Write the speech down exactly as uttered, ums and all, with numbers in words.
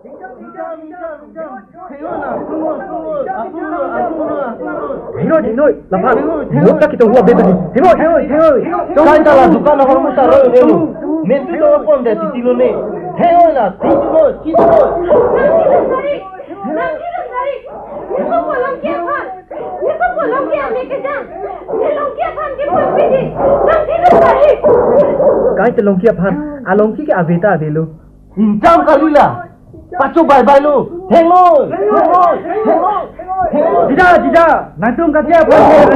Hino hino lepas muka kita buat beda ni. Hino hino hino. Kau jalan dukan orang muda roh ni. Mentu tu apa anda titi lo ni? Hino lah, titi lo, titi lo. Nanti lo cari. Itu kolong kia kan? Itu kolong kia mereka jam. Kolong kia kan kita pergi. Nanti lo cari. Kau celong kia pan, along kia ke aveta dulu. Jam kali lah. Pacu bye-bye lu. Hengol. Hengol. Hengol. Tidak tidak. Nanti orang kata apa?